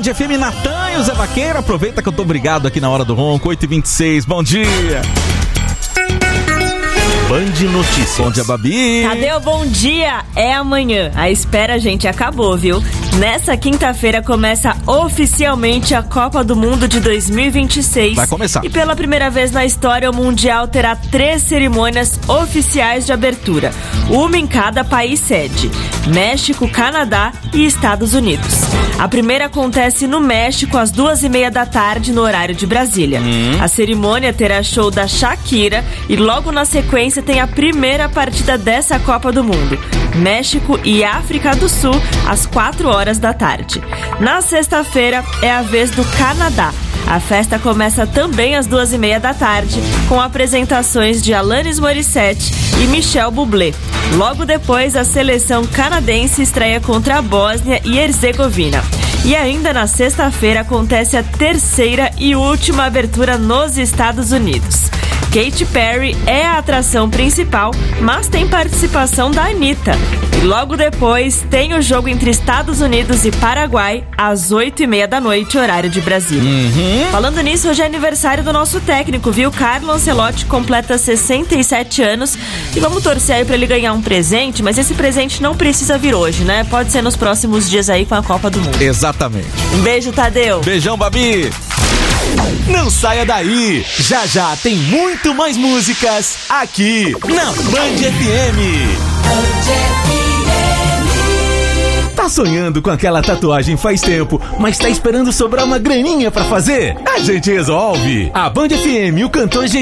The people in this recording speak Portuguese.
Band FM Natan e o Zé Vaqueiro. Aproveita que eu tô obrigado aqui na Hora do Ronco, 8h26. Bom dia. Band Notícias. Bom dia, Babi. Tadeu, bom dia. É amanhã. A espera, gente, acabou, viu? Nessa quinta-feira começa oficialmente a Copa do Mundo de 2026. Vai começar. E pela primeira vez na história, o Mundial terá 3 cerimônias oficiais de abertura. Uma em cada país sede: México, Canadá e Estados Unidos. A primeira acontece no México às 2h30 da tarde, no horário de Brasília. A cerimônia terá show da Shakira e logo na sequência tem a primeira partida dessa Copa do Mundo: México e África do Sul, às 4h da tarde. Na sexta-feira é a vez do Canadá. A festa começa também às 2h30 da tarde, com apresentações de Alanis Morissette e Michel Bublé. Logo depois, a seleção canadense estreia contra a Bósnia e Herzegovina. E ainda na sexta-feira acontece a terceira e última abertura nos Estados Unidos. Katy Perry é a atração principal, mas tem participação da Anitta. E logo depois tem o jogo entre Estados Unidos e Paraguai, às 8h30 da noite, horário de Brasília. Falando nisso, hoje é aniversário do nosso técnico, viu? Carlo Ancelotti completa 67 anos e vamos torcer aí pra ele ganhar um presente, mas esse presente não precisa vir hoje, né? Pode ser nos próximos dias aí com a Copa do Mundo. Exatamente. Um beijo, Tadeu. Beijão, Babi. Não saia daí, já já tem muito mais músicas aqui na Band FM. Tá sonhando com aquela tatuagem faz tempo, mas tá esperando sobrar uma graninha pra fazer? A gente resolve. A Band FM e o cantor